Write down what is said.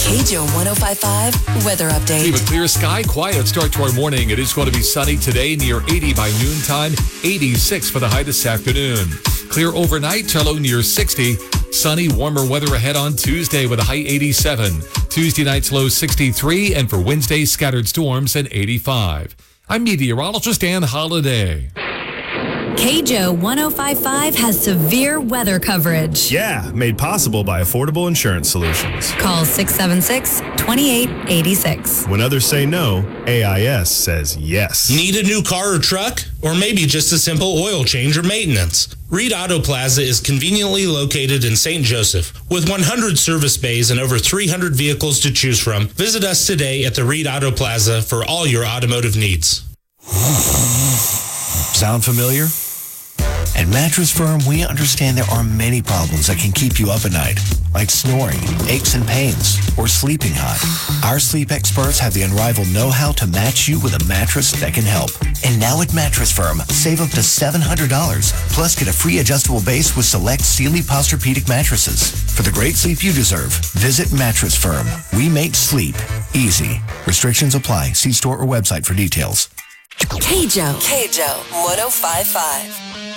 KJO 105.5 weather update. We have a clear sky, quiet start to our morning. It is going to be sunny today, near 80 by noontime, 86 for the high this afternoon. Clear overnight, low near 60. Sunny, warmer weather ahead on Tuesday with a high 87. Tuesday night's low 63, and for Wednesday, scattered storms at 85. I'm meteorologist Ann Holiday. KJO 105.5 has severe weather coverage. Yeah, made possible by Affordable Insurance Solutions. Call 676-2886. When others say no, AIS says yes. Need a new car or truck? Or maybe just a simple oil change or maintenance? Reed Auto Plaza is conveniently located in St. Joseph. With 100 service bays and over 300 vehicles to choose from, visit us today at the Reed Auto Plaza for all your automotive needs. Sound familiar? At Mattress Firm, we understand there are many problems that can keep you up at night, like snoring, aches and pains, or sleeping hot. Our sleep experts have the unrivaled know-how to match you with a mattress that can help. And now at Mattress Firm, save up to $700, plus get a free adjustable base with select Sealy Posturepedic mattresses. For the great sleep you deserve, visit Mattress Firm. We make sleep easy. Restrictions apply. See store or website for details. KJO 105.5.